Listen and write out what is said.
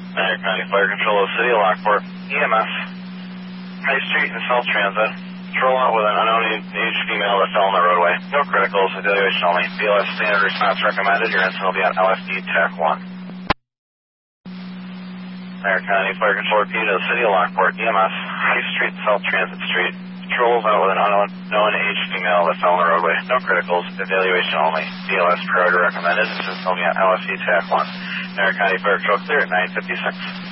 Niagara County Fire Control of City of Lockport, EMS, High Street and South Transit. Patrol out with an unknown aged female that fell on the roadway. No criticals, evaluation only. BLS standard response recommended. Your incident will be on LFD TAC 1. Niagara County Fire Control repeated to the City of Lockport, EMS, High Street and South Transit Street. Patrols out with an unknown aged female that fell on the roadway. No criticals, evaluation only. BLS priority recommended. Incident will be on LFD TAC 1. Niagara County Fire Control clear at 9:56.